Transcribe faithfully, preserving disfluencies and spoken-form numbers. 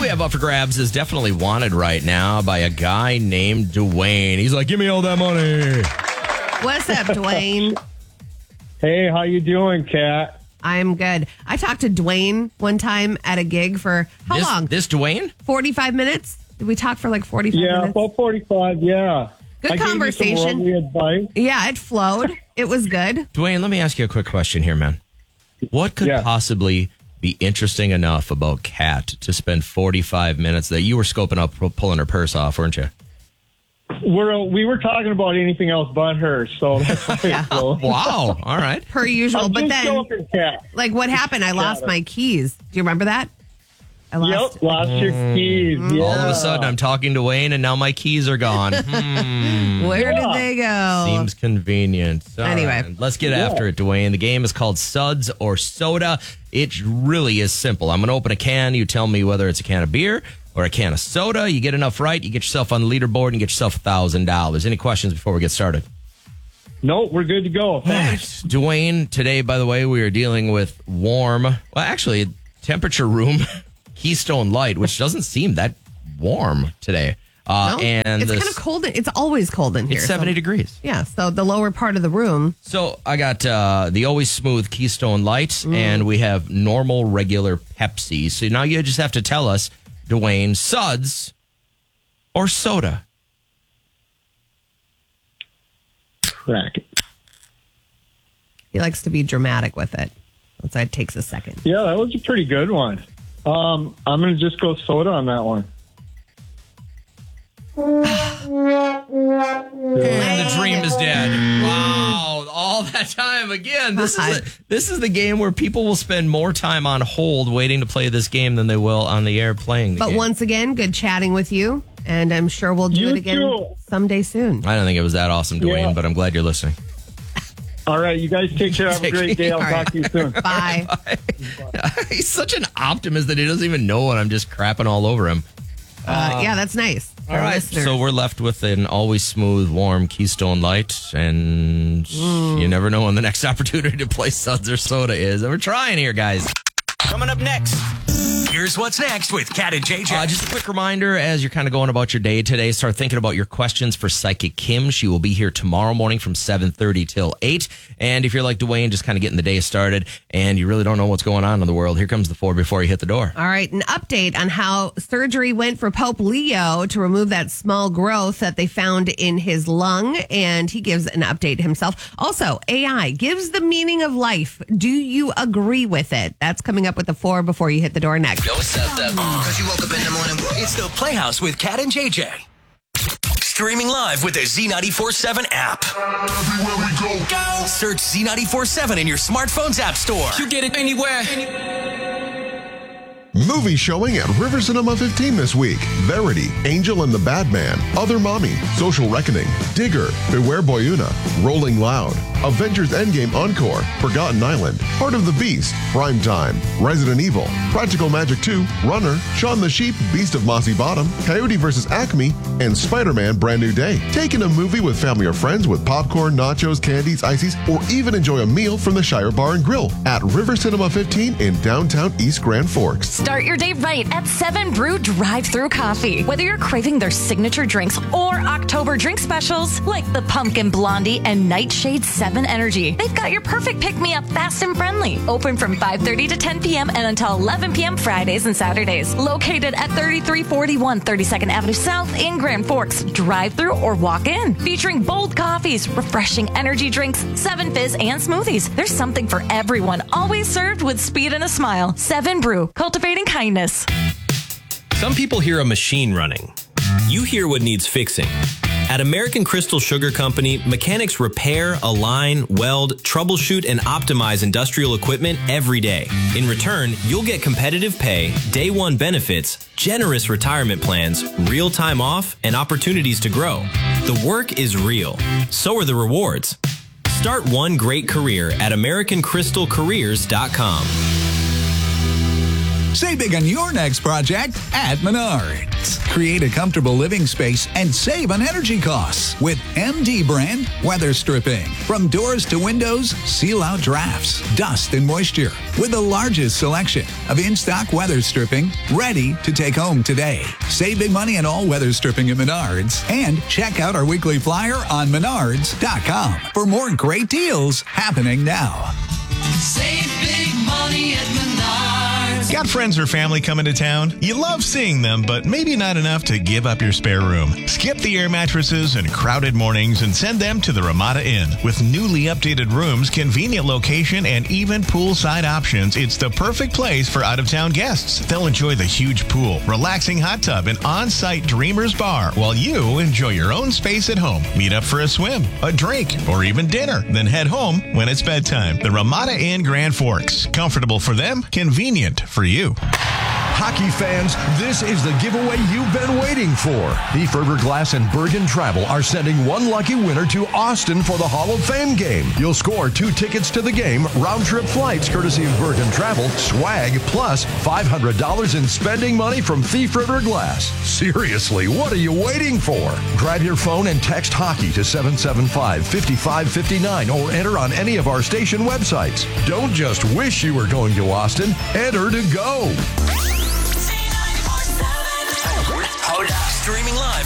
we have up for grabs is definitely wanted right now by a guy named Dwayne. He's like, give me all that money. What's up, Dwayne? Hey, how you doing, Kat? I'm good. I talked to Dwayne one time at a gig for how this, long? This Dwayne? forty-five minutes? Did we talk for like forty-five yeah, minutes? Yeah, about forty-five, yeah. Good I conversation. Gave you some advice. Yeah, it flowed. It was good. Dwayne, let me ask you a quick question here, man. What could yeah. possibly be interesting enough about Kat to spend forty-five minutes that you were scoping up pulling her purse off, weren't you? We're, we were talking about anything else but her, so that's why yeah. so. Wow. All right. Per usual. I'm but just then, joking, Kat. like, what happened? I lost my keys. Do you remember that? I lost. Yep, lost your keys. Yeah. All of a sudden, I'm talking to Wayne, and now my keys are gone. Hmm. Where Yeah. did they go? Seems convenient. All Anyway. right, let's get Yeah. after it, Dwayne. The game is called Suds or Soda. It really is simple. I'm going to open a can. You tell me whether it's a can of beer or a can of soda. You get enough right, you get yourself on the leaderboard and get yourself one thousand dollars. Any questions before we get started? No, we're good to go. Thanks. Dwayne, today, by the way, we are dealing with warm, well, actually, temperature room Keystone Light, which doesn't seem that warm today. Uh, No, and it's this- kind of cold. It's always cold in here. It's seventy so- degrees. Yeah, so the lower part of the room. So I got uh, the Always Smooth Keystone Light, Mm. and we have normal, regular Pepsi. So now you just have to tell us, Dwayne, suds or soda? Crack it. He likes to be dramatic with it. That's why it takes a second. Yeah, that was a pretty good one. Um, I'm going to just go soda on that one. And the dream is dead. Wow, all that time again. This is a, this is the game where people will spend more time on hold waiting to play this game than they will on the air playing the But game. once again, good chatting with you. And I'm sure we'll do You it again too. someday soon. I don't think it was that awesome, Dwayne, Yeah. but I'm glad you're listening. All right, you guys take care. Have a Take great day. I'll care. talk to you soon. Bye. He's such an optimist that he doesn't even know when I'm just crapping all over him. Uh, yeah, that's nice. All right, so we're left with an always smooth, warm Keystone Light, and Mm. you never know when the next opportunity to play Suds or Soda is. We're trying here, guys. Coming up next, here's what's next with Kat and J J. Uh, just a quick reminder as you're kind of going about your day today, start thinking about your questions for Psychic Kim. She will be here tomorrow morning from seven thirty till eight. And if you're like Dwayne, just kind of getting the day started and you really don't know what's going on in the world, here comes the four before you hit the door. All right, an update on how surgery went for Pope Leo to remove that small growth that they found in his lung. And he gives an update himself. Also, A I gives the meaning of life. Do you agree with it? That's coming up with the four before you hit the door next. Because you woke up in the morning. It's the Playhouse with Kat and J J. Streaming live with the Z ninety-four seven app. Everywhere we go. Go. Search Z ninety-four seven in your smartphone's app store. You get it anywhere. Movie showing at River Cinema fifteen this week. Verity, Angel and the Bad Man, Other Mommy, Social Reckoning, Digger, Beware Boyuna, Rolling Loud, Avengers Endgame Encore, Forgotten Island, Heart of the Beast, Prime Time, Resident Evil, Practical Magic two, Runner, Shaun the Sheep, Beast of Mossy Bottom, Coyote versus Acme, and Spider-Man Brand New Day. Take in a movie with family or friends with popcorn, nachos, candies, ices, or even enjoy a meal from the Shire Bar and Grill at River Cinema fifteen in downtown East Grand Forks. Start your day right at seven Brew Drive-Thru Coffee. Whether you're craving their signature drinks or October drink specials like the Pumpkin Blondie and Nightshade seven Energy, they've got your perfect pick-me-up fast and friendly. Open from five thirty to ten p.m. and until eleven p.m. Fridays and Saturdays. Located at thirty-three forty-one thirty-second Avenue South in Grand Forks. Drive-thru or walk in. Featuring bold coffees, refreshing energy drinks, seven Fizz, and smoothies. There's something for everyone. Always served with speed and a smile. seven Brew. Cultivating kindness. Some people hear a machine running. You hear what needs fixing. At American Crystal Sugar Company, mechanics repair, align, weld, troubleshoot, and optimize industrial equipment every day. In return, you'll get competitive pay, day one benefits, generous retirement plans, real time off, and opportunities to grow. The work is real. So are the rewards. Start one great career at American Crystal Careers dot com. Save big on your next project at Menards. Create a comfortable living space and save on energy costs with M D brand weather stripping. From doors to windows, seal out drafts, dust, and moisture with the largest selection of in-stock weather stripping ready to take home today. Save big money on all weather stripping at Menards and check out our weekly flyer on menards dot com for more great deals happening now. Save big money at Menards. Got friends or family coming to town? You love seeing them, but maybe not enough to give up your spare room. Skip the air mattresses and crowded mornings and send them to the Ramada Inn. With newly updated rooms, convenient location, and even poolside options, it's the perfect place for out-of-town guests. They'll enjoy the huge pool, relaxing hot tub, and on-site Dreamers Bar while you enjoy your own space at home. Meet up for a swim, a drink, or even dinner. Then head home when it's bedtime. The Ramada Inn Grand Forks. Comfortable for them, convenient for you. Hockey fans, this is the giveaway you've been waiting for. Thief River Glass and Bergen Travel are sending one lucky winner to Austin for the Hall of Fame game. You'll score two tickets to the game, round-trip flights courtesy of Bergen Travel, swag, plus five hundred dollars in spending money from Thief River Glass. Seriously, what are you waiting for? Grab your phone and text hockey to seven seven five, five five five nine or enter on any of our station websites. Don't just wish you were going to Austin, enter to go. Streaming live